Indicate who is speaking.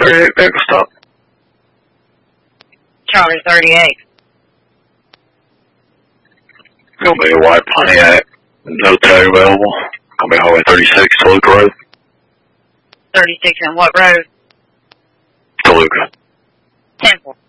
Speaker 1: 38, vehicle stop.
Speaker 2: Charlie 38.
Speaker 1: Gonna be a white Pontiac. No tag available. Gonna be Highway 36, Toluca Road.
Speaker 2: 36 and what road?
Speaker 1: Toluca.
Speaker 2: 10-4.